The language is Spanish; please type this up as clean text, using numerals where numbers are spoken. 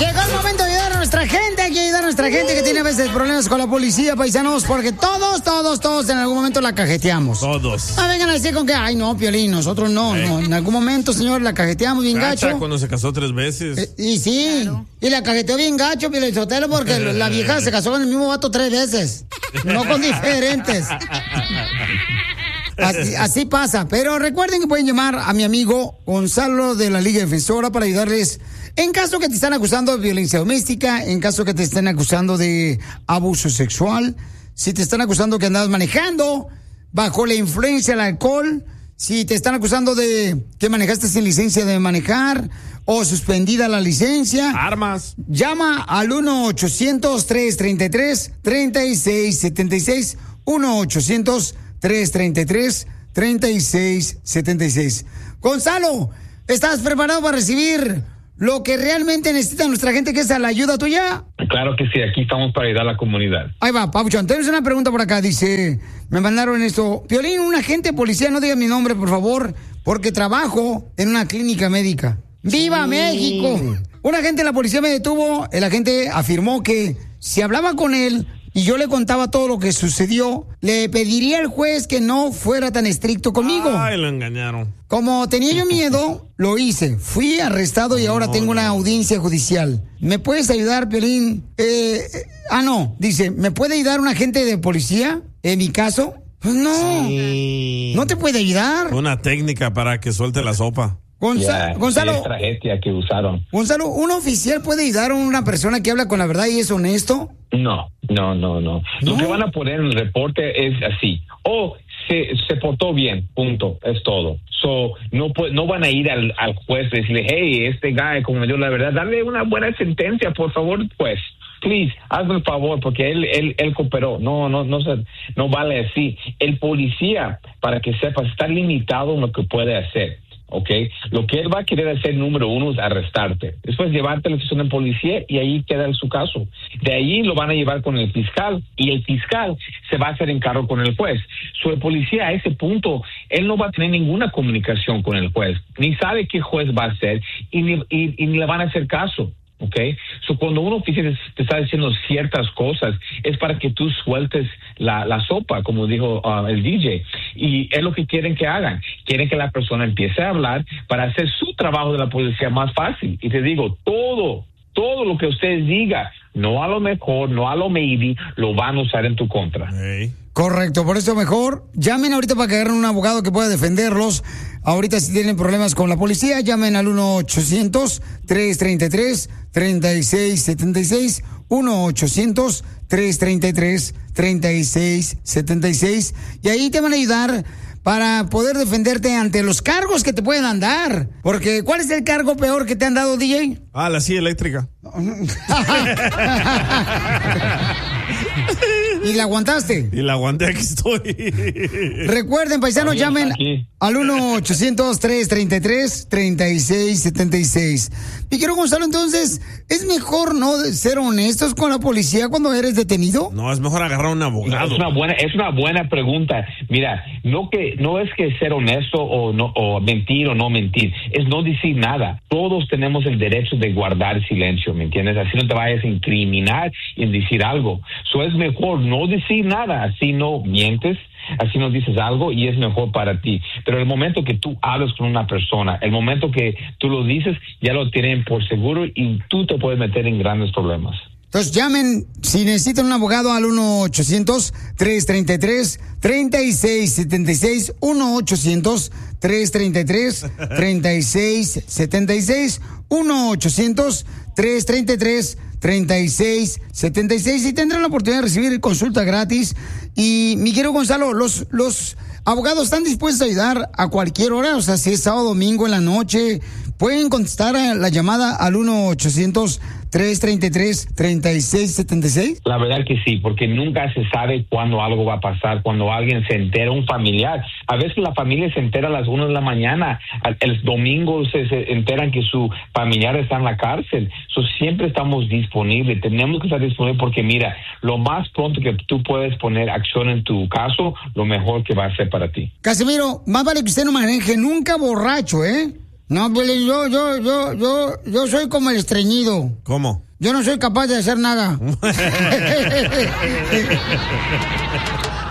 Llegó el momento de ayudar a nuestra gente. Hay que ayudar a nuestra gente que tiene a veces problemas con la policía, paisanos, porque todos en algún momento la cajeteamos. Todos. Vengan a decir con que, ay, no, Piolín, nosotros no. En algún momento, señor, la cajeteamos bien Cacha, gacho. cuando se casó 3 veces. Y sí, claro. Y la cajeteó bien gacho, Piolín Sotelo, porque la vieja se casó con el mismo vato 3 veces. No con diferentes. Así pasa, pero recuerden que pueden llamar a mi amigo Gonzalo de la Liga Defensora para ayudarles en caso que te están acusando de violencia doméstica, en caso que te estén acusando de abuso sexual, si te están acusando que andas manejando bajo la influencia del alcohol, si te están acusando de que manejaste sin licencia de manejar o suspendida la licencia. Armas. Llama al 1-800-333-3676, 1-800-333-3676. Gonzalo, ¿estás preparado para recibir lo que realmente necesita nuestra gente, que es la ayuda tuya? Claro que sí, aquí estamos para ayudar a la comunidad. Ahí va, Papuchón, tenemos una pregunta por acá, dice, me mandaron esto. Piolín, un agente policía, no diga mi nombre, por favor, porque trabajo en una clínica médica. ¡Viva México! Un agente de la policía me detuvo, el agente afirmó que si hablaba con él y yo le contaba todo lo que sucedió, le pediría al juez que no fuera tan estricto conmigo. Ay, lo engañaron. Como tenía yo miedo, lo hice. Fui arrestado y ahora tengo una audiencia judicial. ¿Me puedes ayudar, Piolín? Dice, ¿me puede ayudar un agente de policía en mi caso? Pues no, sí. No te puede ayudar. Una técnica para que suelte la sopa. Gonzalo, es estrategia que usaron. Gonzalo, ¿un oficial puede ayudar a una persona que habla con la verdad y es honesto? No. Lo que van a poner en el reporte es así. Se portó bien, punto, es todo. No van a ir al juez y decirle, hey, este guy, como me dio la verdad, dale una buena sentencia, por favor, pues. Please, hazme el favor, porque él cooperó. No vale así. El policía, para que sepas, está limitado en lo que puede hacer. ¿Ok? Lo que él va a querer hacer, número 1, es arrestarte. Después llevarte a la estación de policía y ahí queda su caso. De ahí lo van a llevar con el fiscal y el fiscal se va a hacer encargo con el juez. El policía a ese punto, él no va a tener ninguna comunicación con el juez. Ni sabe qué juez va a hacer y ni le van a hacer caso. Okay, cuando un oficial te está diciendo ciertas cosas es para que tú sueltes la sopa, como dijo el DJ, y es lo que quieren que hagan. Quieren que la persona empiece a hablar para hacer su trabajo de la policía más fácil. Y te digo, todo lo que ustedes digan, no a lo mejor, no a lo maybe, lo van a usar en tu contra. Hey. Correcto, por eso mejor llamen ahorita para que agarren un abogado que pueda defenderlos. Ahorita si tienen problemas con la policía, llamen al 1-800-333-3676, 1-800-333-3676, y ahí te van a ayudar para poder defenderte ante los cargos que te pueden dar. Porque, ¿cuál es el cargo peor que te han dado, DJ? La silla eléctrica. ¿Y la aguantaste? Y la aguanté, aquí estoy. Recuerden, paisanos, llamen al 1-800-333-3676. Mi querido Gonzalo, entonces, ¿es mejor no ser honestos con la policía cuando eres detenido? No, es mejor agarrar a un abogado. Es una buena pregunta. Mira, no es que ser honesto o mentir o no mentir, es no decir nada. Todos tenemos el derecho de guardar silencio, ¿me entiendes? Así no te vayas a incriminar y decir algo. Es mejor no decir nada, así no mientes, así no dices algo y es mejor para ti. Pero el momento que tú hablas con una persona, el momento que tú lo dices, ya lo tienen por seguro y tú te puedes meter en grandes problemas. Entonces llamen, si necesitan un abogado, al 1-800-333-3676, 1-800-333-3676, 1-800-333-3676, y tendrán la oportunidad de recibir consulta gratis. Y mi querido Gonzalo, los abogados están dispuestos a ayudar a cualquier hora, o sea, si es sábado, domingo, en la noche, pueden contestar a la llamada al 1-800-333-3676. La verdad que sí, porque nunca se sabe cuándo algo va a pasar, cuando alguien se entera, un familiar. A veces la familia se entera a las 1 de la mañana, el domingo se enteran que su familiar está en la cárcel. Siempre estamos disponibles, tenemos que estar disponibles porque mira, lo más pronto que tú puedes poner acción en tu caso, lo mejor que va a ser para ti. Casimiro, más vale que usted no maneje nunca borracho, ¿eh? No, Piolín, yo soy como el estreñido. ¿Cómo? Yo no soy capaz de hacer nada.